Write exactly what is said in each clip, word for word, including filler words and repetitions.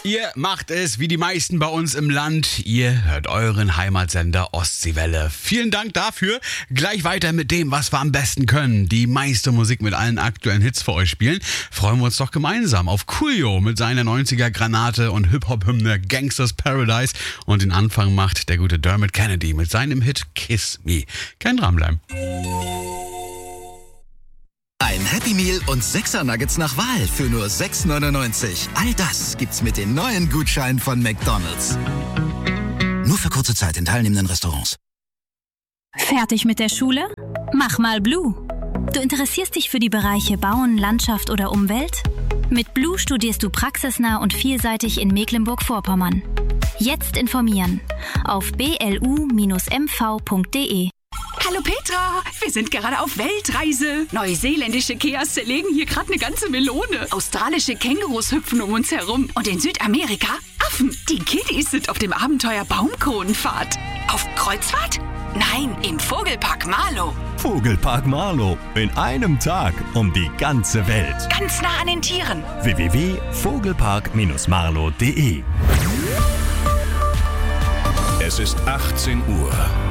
Ihr macht es wie die meisten bei uns im Land. Ihr hört euren Heimatsender Ostseewelle. Vielen Dank dafür. Gleich weiter mit dem, was wir am besten können. Die meiste Musik mit allen aktuellen Hits für euch spielen. Freuen wir uns doch gemeinsam auf Coolio mit seiner neunziger-Granate und Hip-Hop-Hymne Gangsters Paradise. Und den Anfang macht der gute Dermot Kennedy mit seinem Hit Kiss Me. Kein dranbleiben. Ein Happy Meal und sechser Nuggets nach Wahl für nur sechs neunundneunzig. All das gibt's mit den neuen Gutscheinen von McDonald's. Nur für kurze Zeit in teilnehmenden Restaurants. Fertig mit der Schule? Mach mal Blue. Du interessierst dich für die Bereiche Bauen, Landschaft oder Umwelt? Mit Blue studierst du praxisnah und vielseitig in Mecklenburg-Vorpommern. Jetzt informieren auf b l u Bindestrich m v Punkt d e. Hallo Petra, wir sind gerade auf Weltreise. Neuseeländische Keas zerlegen hier gerade eine ganze Melone. Australische Kängurus hüpfen um uns herum. Und in Südamerika Affen. Die Kiddies sind auf dem Abenteuer Baumkronenfahrt. Auf Kreuzfahrt? Nein, im Vogelpark Marlow. Vogelpark Marlow. In einem Tag um die ganze Welt. Ganz nah an den Tieren. w w w punkt vogelpark marlow punkt d e. Es ist achtzehn Uhr.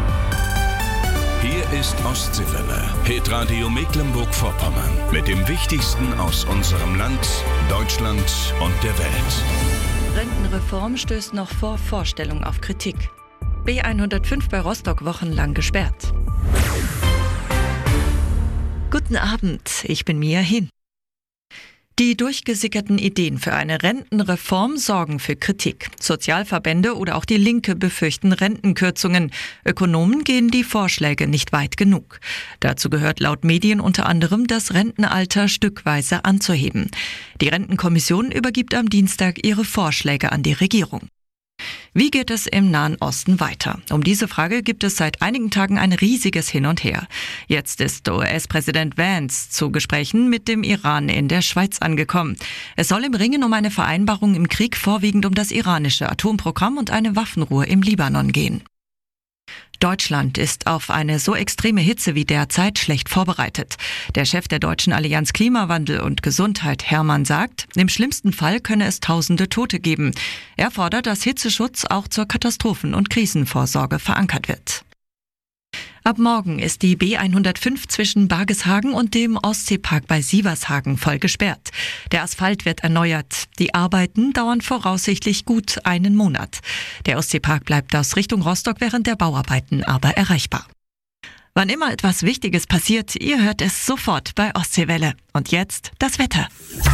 Hier ist Ostseewelle, Hitradio Mecklenburg-Vorpommern. Mit dem Wichtigsten aus unserem Land, Deutschland und der Welt. Rentenreform stößt noch vor Vorstellung auf Kritik. B hundertfünf bei Rostock wochenlang gesperrt. Guten Abend, ich bin Mia Hin. Die durchgesickerten Ideen für eine Rentenreform sorgen für Kritik. Sozialverbände oder auch die Linke befürchten Rentenkürzungen. Ökonomen gehen die Vorschläge nicht weit genug. Dazu gehört laut Medien unter anderem, das Rentenalter stückweise anzuheben. Die Rentenkommission übergibt am Dienstag ihre Vorschläge an die Regierung. Wie geht es im Nahen Osten weiter? Um diese Frage gibt es seit einigen Tagen ein riesiges Hin und Her. Jetzt ist U S-Präsident Vance zu Gesprächen mit dem Iran in der Schweiz angekommen. Es soll im Ringen um eine Vereinbarung im Krieg vorwiegend um das iranische Atomprogramm und eine Waffenruhe im Libanon gehen. Deutschland ist auf eine so extreme Hitze wie derzeit schlecht vorbereitet. Der Chef der Deutschen Allianz Klimawandel und Gesundheit, Hermann, sagt, im schlimmsten Fall könne es tausende Tote geben. Er fordert, dass Hitzeschutz auch zur Katastrophen- und Krisenvorsorge verankert wird. Ab morgen ist die B hundertfünf zwischen Bargeshagen und dem Ostseepark bei Sievershagen voll gesperrt. Der Asphalt wird erneuert. Die Arbeiten dauern voraussichtlich gut einen Monat. Der Ostseepark bleibt aus Richtung Rostock während der Bauarbeiten aber erreichbar. Wann immer etwas Wichtiges passiert, ihr hört es sofort bei Ostseewelle. Und jetzt das Wetter.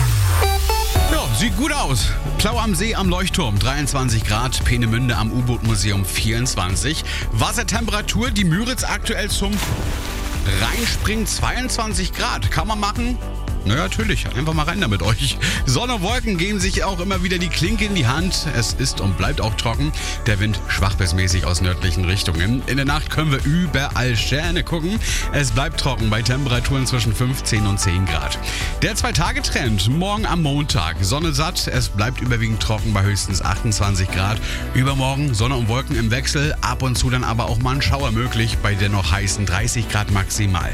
Ja, sieht gut aus. Plau am See am Leuchtturm dreiundzwanzig Grad, Peenemünde am U-Boot-Museum vierundzwanzig. Wassertemperatur, die Müritz aktuell zum Reinspringen zweiundzwanzig Grad. Kann man machen? Na ja, natürlich, einfach mal rein da mit euch. Sonne und Wolken geben sich auch immer wieder die Klinke in die Hand. Es ist und bleibt auch trocken. Der Wind schwach bis mäßig aus nördlichen Richtungen. In der Nacht können wir überall Sterne gucken. Es bleibt trocken bei Temperaturen zwischen fünfzehn und zehn Grad. Der Zwei-Tage-Trend morgen am Montag. Sonne satt, es bleibt überwiegend trocken bei höchstens achtundzwanzig Grad. Übermorgen Sonne und Wolken im Wechsel, ab und zu dann aber auch mal ein Schauer möglich bei dennoch heißen dreißig Grad maximal.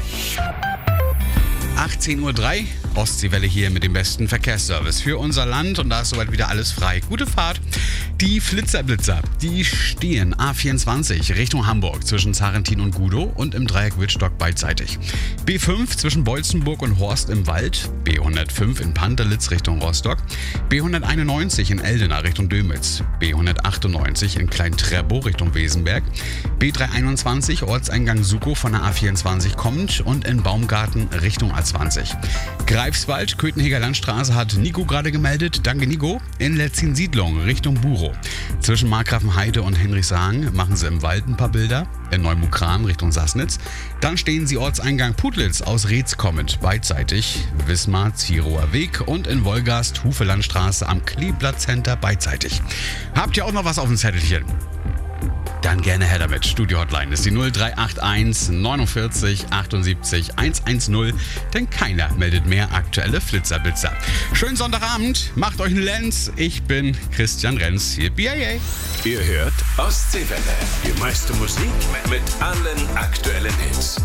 achtzehn Uhr drei, Ostseewelle hier mit dem besten Verkehrsservice für unser Land und da ist soweit wieder alles frei. Gute Fahrt. Die Flitzerblitzer, die stehen A vierundzwanzig Richtung Hamburg zwischen Zarentin und Gudow und im Dreieck Wittstock beidseitig. B fünf zwischen Bolzenburg und Horst im Wald, B hundertfünf in Panterlitz Richtung Rostock, B hunderteinundneunzig in Eldena Richtung Dömitz, B hundertachtundneunzig in Klein-Treppow Richtung Wesenberg, B dreihunderteinundzwanzig Ortseingang Sukow von der A vierundzwanzig kommend und in Baumgarten Richtung A zwanzig. Greifswald, Köthenheger Landstraße hat Nico gerade gemeldet. Danke Nico. In Letzin-Siedlung Richtung Burow. Zwischen Markgrafenheide und Henrichshagen machen sie im Wald ein paar Bilder. In Neumukran Richtung Sassnitz. Dann stehen sie Ortseingang Putlitz aus Reetz kommend beidseitig. Wismar, Zierower Weg und in Wolgast Hufelandstraße am Kleeblatt Center beidseitig. Habt ihr auch noch was auf dem Zettelchen? Dann gerne her damit. Studio-Hotline ist die null drei acht eins neunundvierzig achtundsiebzig hundertzehn, denn keiner meldet mehr aktuelle Flitzerblitzer. Schönen Sonntagabend, macht euch einen Lenz. Ich bin Christian Renz, hier B I A. Ihr hört Ostseewelle, die meiste Musik mit allen aktuellen Hits.